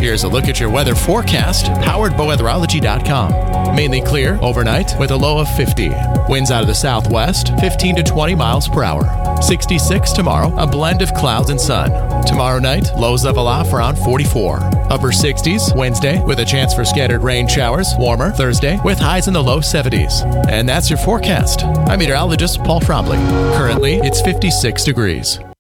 Here's a look at your weather forecast, powered by weatherology.com. Mainly clear overnight with a low of 50. Winds out of the southwest, 15 to 20 miles per hour. 66 tomorrow, a blend of clouds and sun. Tomorrow night, lows level off around 44. Upper 60s Wednesday with a chance for scattered rain showers. Warmer Thursday with highs in the low 70s. And that's your forecast. I'm meteorologist Paul Trombley. Currently, it's 56 degrees.